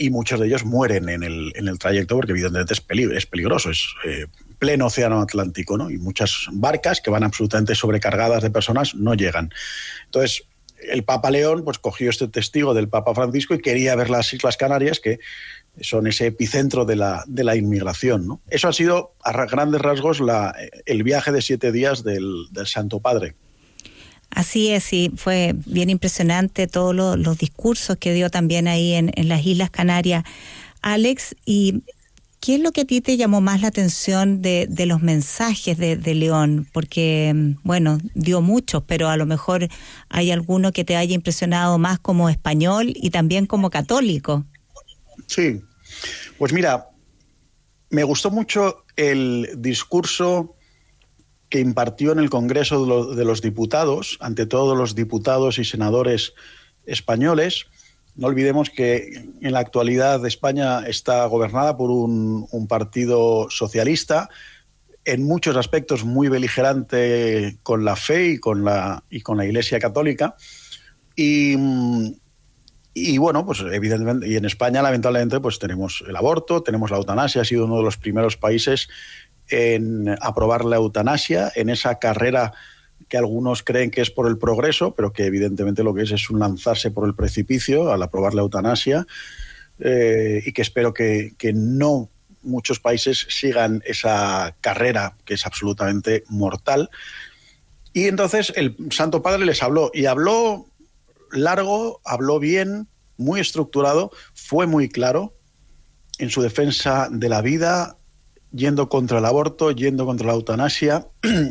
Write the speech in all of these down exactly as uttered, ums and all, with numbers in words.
y muchos de ellos mueren en el, en el trayecto porque evidentemente es, peligro, es peligroso, es eh, pleno océano Atlántico, ¿no? Y muchas barcas que van absolutamente sobrecargadas de personas no llegan. Entonces, el Papa León pues cogió este testigo del Papa Francisco y quería ver las Islas Canarias, que son ese epicentro de la, de la inmigración, ¿no? Eso ha sido, a grandes rasgos, la, el viaje de siete días del, del Santo Padre. Así es, sí, fue bien impresionante todos lo, los discursos que dio también ahí en, en las Islas Canarias. Alex, ¿y qué es lo que a ti te llamó más la atención de, de los mensajes de, de León? Porque, bueno, dio muchos, pero a lo mejor hay alguno que te haya impresionado más como español y también como católico. Sí, pues mira, me gustó mucho el discurso que impartió en el Congreso de, lo, de los Diputados, ante todos los diputados y senadores españoles. No olvidemos que en la actualidad España está gobernada por un, un partido socialista, en muchos aspectos muy beligerante con la fe y con la, y con la Iglesia Católica. Y, y bueno, pues evidentemente, y en España lamentablemente pues tenemos el aborto, tenemos la eutanasia, ha sido uno de los primeros países en aprobar la eutanasia, en esa carrera que algunos creen que es por el progreso, pero que evidentemente lo que es es un lanzarse por el precipicio al aprobar la eutanasia, eh, y que espero que, que no muchos países sigan esa carrera que es absolutamente mortal. Y entonces el Santo Padre les habló, y habló largo, habló bien, muy estructurado, fue muy claro en su defensa de la vida, yendo contra el aborto, yendo contra la eutanasia,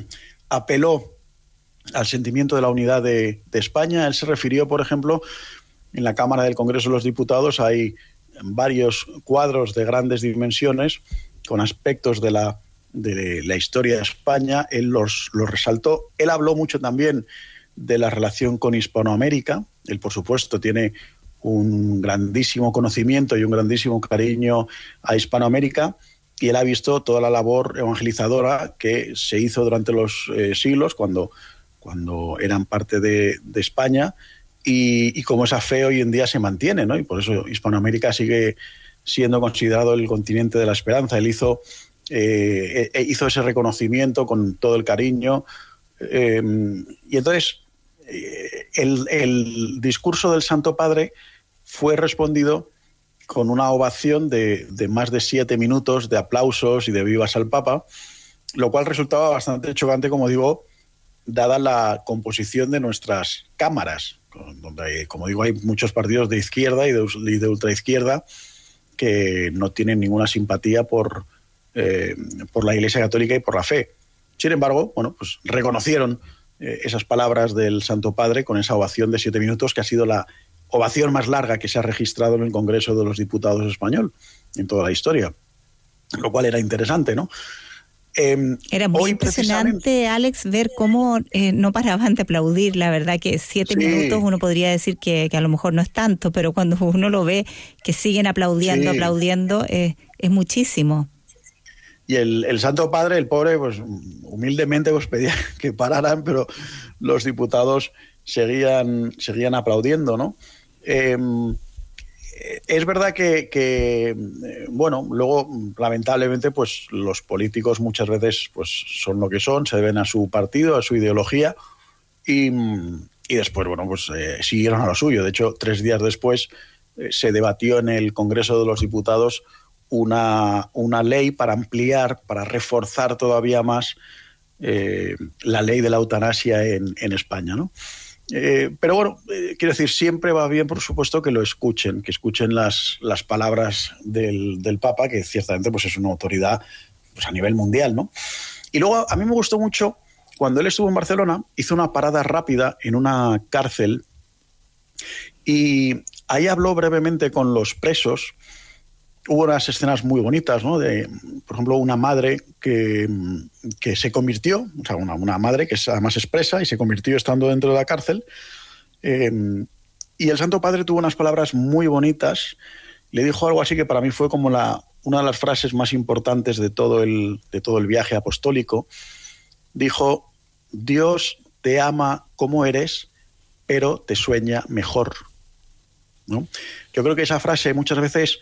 apeló al sentimiento de la unidad de, de España. Él se refirió, por ejemplo, en la Cámara del Congreso de los Diputados hay varios cuadros de grandes dimensiones con aspectos de la, de la historia de España. Él los, los resaltó. Él habló mucho también de la relación con Hispanoamérica. Él, por supuesto, tiene un grandísimo conocimiento y un grandísimo cariño a Hispanoamérica, y él ha visto toda la labor evangelizadora que se hizo durante los eh, siglos cuando, cuando eran parte de, de España, y, y cómo esa fe hoy en día se mantiene, ¿no? Y por eso Hispanoamérica sigue siendo considerado el continente de la esperanza. Él hizo, eh, eh, hizo ese reconocimiento con todo el cariño, eh, y entonces eh, el, el discurso del Santo Padre fue respondido con una ovación de, de más de siete minutos de aplausos y de vivas al Papa, lo cual resultaba bastante chocante, como digo, dada la composición de nuestras cámaras, donde, como digo, hay muchos partidos de izquierda y de, y de ultraizquierda que no tienen ninguna simpatía por, eh, por la Iglesia Católica y por la fe. Sin embargo, bueno, pues reconocieron eh, esas palabras del Santo Padre con esa ovación de siete minutos, que ha sido la ovación más larga que se ha registrado en el Congreso de los Diputados español en toda la historia, lo cual era interesante, ¿no? Eh, era muy impresionante, Alex, ver cómo eh, no paraban de aplaudir. La verdad que siete sí. minutos uno podría decir que, que a lo mejor no es tanto, pero cuando uno lo ve que siguen aplaudiendo, sí. aplaudiendo, eh, es muchísimo. Y el, el Santo Padre, el pobre, pues humildemente pues pedía que pararan, pero los diputados seguían, seguían aplaudiendo, ¿no? Eh, es verdad que, que eh, bueno, luego lamentablemente pues los políticos muchas veces pues son lo que son, se deben a su partido, a su ideología, y, y después, bueno, pues eh, siguieron a lo suyo. De hecho, tres días después eh, se debatió en el Congreso de los Diputados una, una ley para ampliar, para reforzar todavía más eh, la ley de la eutanasia en, en España, ¿no? Eh, pero bueno, eh, quiero decir, siempre va bien, por supuesto, que lo escuchen, que escuchen las, las palabras del, del Papa, que ciertamente pues, es una autoridad pues, a nivel mundial, ¿no? Y luego a mí me gustó mucho, cuando él estuvo en Barcelona, hizo una parada rápida en una cárcel y ahí habló brevemente con los presos. Hubo unas escenas muy bonitas, ¿no? De, por ejemplo, una madre que, que se convirtió, o sea, una, una madre que es además expresa y se convirtió estando dentro de la cárcel. Eh, y el Santo Padre tuvo unas palabras muy bonitas. Le dijo algo así que para mí fue como la, una de las frases más importantes de todo el, de todo el viaje apostólico. Dijo: Dios te ama como eres, pero te sueña mejor, ¿no? Yo creo que esa frase muchas veces